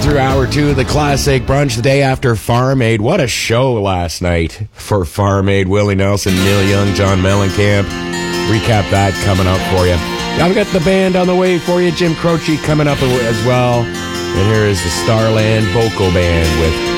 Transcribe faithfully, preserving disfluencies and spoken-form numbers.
through hour two of the Classic Brunch the day after Farm Aid. What a show last night for Farm Aid. Willie Nelson, Neil Young, John Mellencamp. Recap that coming up for you. I've got the band on the way for you. Jim Croce coming up as well. And here is the Starland Vocal Band with